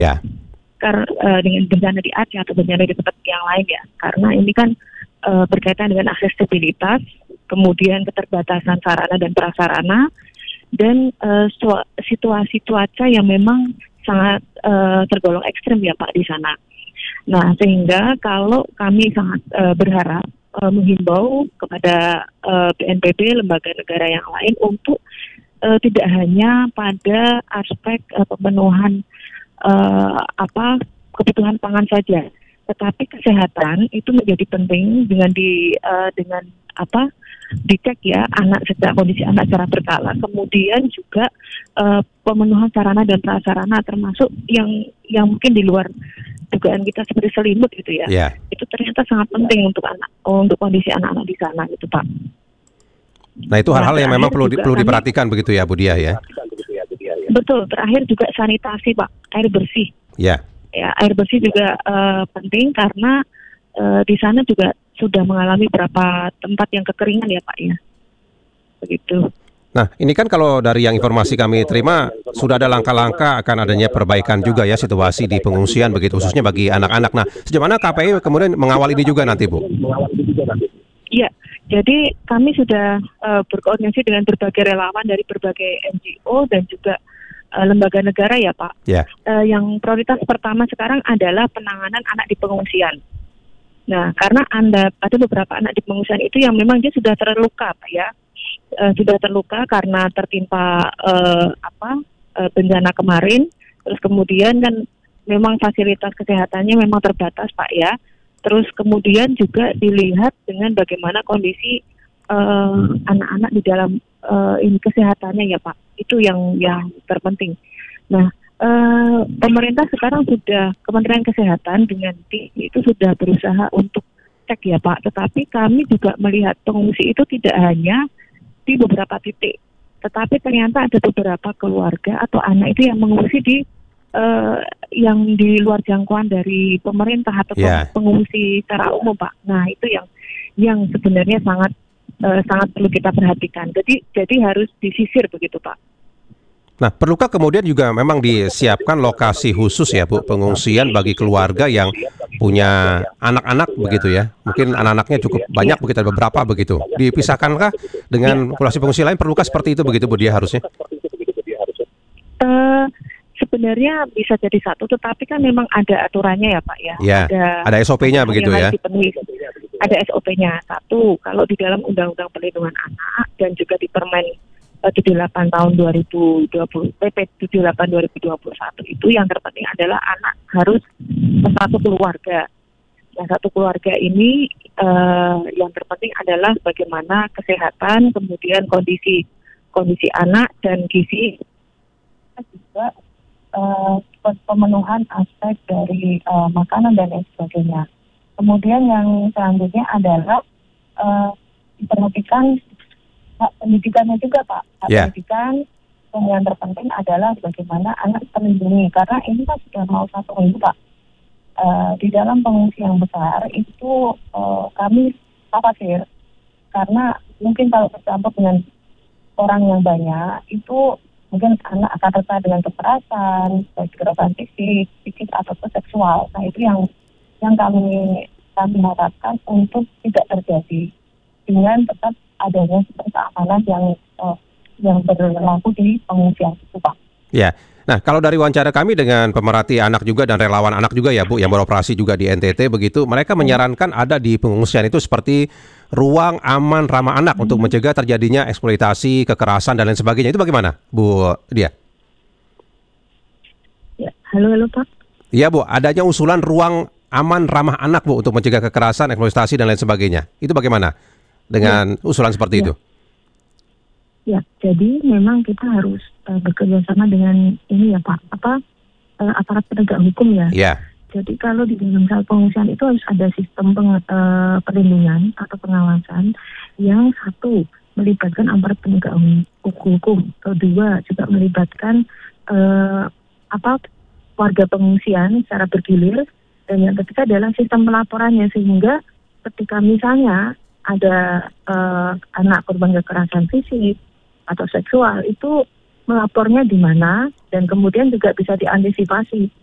Ya. Dengan bencana di Aceh atau bencana di tempat yang lain ya, karena ini kan berkaitan dengan aksesibilitas, kemudian keterbatasan sarana dan prasarana, dan situasi cuaca yang memang sangat tergolong ekstrem ya Pak di sana. Nah sehingga kalau kami sangat berharap menghimbau kepada BNPB, lembaga negara yang lain untuk tidak hanya pada aspek pemenuhan kebutuhan pangan saja, tetapi kesehatan itu menjadi penting dengan dicek ya anak sejak kondisi anak secara berkala, kemudian juga pemenuhan sarana dan prasarana termasuk yang mungkin di luar dugaan kita seperti selimut gitu ya. Yeah. Itu ternyata sangat penting untuk kondisi anak-anak di sana gitu Pak. Nah itu hal-hal yang memang perlu diperhatikan begitu ya Bu Diah ya. Betul, terakhir juga sanitasi Pak, air bersih. Ya. Ya, air bersih juga penting karena di sana juga sudah mengalami beberapa tempat yang kekeringan ya Pak ya. Begitu. Nah ini kan kalau dari yang informasi kami terima sudah ada langkah-langkah akan adanya perbaikan juga ya situasi di pengungsian begitu khususnya bagi anak-anak. Nah sejauh mana KPI kemudian mengawal ini juga nanti Bu? Iya, jadi kami sudah berkoordinasi dengan berbagai relawan dari berbagai NGO dan juga lembaga negara ya Pak. Yeah. Yang prioritas pertama sekarang adalah penanganan anak di pengungsian. Nah, karena ada beberapa anak di pengungsian itu yang memang dia sudah terluka Pak ya. Sudah terluka karena tertimpa bencana kemarin. Terus kemudian kan memang fasilitas kesehatannya memang terbatas Pak ya. Terus kemudian juga dilihat dengan bagaimana kondisi anak-anak di dalam ini kesehatannya ya Pak. Itu yang terpenting. Nah, pemerintah sekarang sudah, Kementerian Kesehatan dengan tim itu sudah berusaha untuk cek ya Pak. Tetapi kami juga melihat pengungsi itu tidak hanya di beberapa titik, tetapi ternyata ada beberapa keluarga atau anak itu yang mengungsi yang di luar jangkauan dari pemerintah atau pengungsi secara umum Pak. Nah itu yang sebenarnya sangat perlu kita perhatikan. Jadi harus disisir begitu Pak. Nah, perlukah kemudian juga memang disiapkan lokasi khusus ya Bu, pengungsian bagi keluarga yang punya anak-anak begitu ya? Mungkin anak-anaknya cukup banyak begitu, ada beberapa begitu. Dipisahkankah dengan populasi pengungsi lain? Perlukah seperti itu begitu Bu Diah harusnya? Sebenarnya bisa jadi satu, tetapi kan memang ada aturannya ya Pak ya. Ya, ada SOP-nya begitu ya? Ada SOP-nya. Satu, kalau di dalam Undang-Undang Perlindungan Anak dan juga di Permen 78 tahun 2020, PP 78 2021 itu yang terpenting adalah anak harus satu keluarga. Yang satu keluarga ini yang terpenting adalah bagaimana kesehatan, kemudian kondisi anak dan gizi juga pemenuhan aspek dari makanan dan lain sebagainya. Kemudian yang selanjutnya adalah diperhatikan hak pendidikannya juga Pak. Hak pendidikan yang terpenting adalah bagaimana anak terlindungi. Karena ini kan sudah mau 1 minggu Pak. Di dalam pengungsi yang besar itu kami khawatir karena mungkin kalau bercampur dengan orang yang banyak itu mungkin anak akan rentan dengan kekerasan, baik kekerasan fisik, psikis ataupun seksual. Nah itu yang kami harapkan untuk tidak terjadi dengan tetap adanya keamanan yang berlaku di pengungsian itu Pak. Ya, nah kalau dari wawancara kami dengan pemerhati anak juga dan relawan anak juga ya Bu yang beroperasi juga di NTT begitu, mereka menyarankan ada di pengungsian itu seperti ruang aman ramah anak untuk mencegah terjadinya eksploitasi, kekerasan dan lain sebagainya. Itu bagaimana Bu Diah? Ya, halo Pak. Iya Bu, adanya usulan ruang aman ramah anak Bu untuk mencegah kekerasan, eksploitasi dan lain sebagainya. Itu bagaimana dengan usulan seperti itu? Ya, jadi memang kita harus bekerja sama dengan ini ya Pak, aparat penegak hukum ya. Ya. Jadi kalau di dalam pengungsian itu harus ada sistem perlindungan atau pengawasan yang satu melibatkan aparat penegak hukum, kedua juga melibatkan warga pengungsian secara bergilir, dan yang ketiga adalah sistem pelaporannya sehingga ketika misalnya ada anak korban kekerasan fisik atau seksual itu melapornya di mana dan kemudian juga bisa diantisipasi